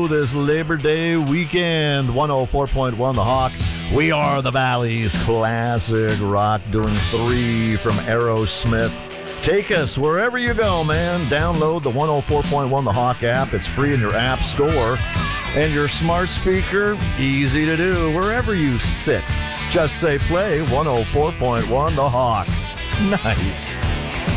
this Labor Day weekend. 104.1 The Hawk. We are the Valley's classic rock, doing 3 from Aerosmith. Take us wherever you go, man. Download the 104.1 The Hawk app. It's free in your app store. And your smart speaker, easy to do. Wherever you sit, just say play 104.1 The Hawk. Nice.